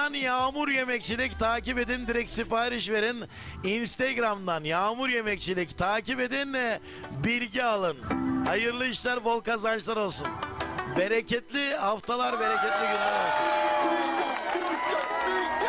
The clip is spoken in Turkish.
Twitter'dan Yağmur Yemekçilik takip edin, direkt sipariş verin. Instagram'dan Yağmur Yemekçilik takip edin, bilgi alın. Hayırlı işler, bol kazançlar olsun. Bereketli haftalar, bereketli günler olsun.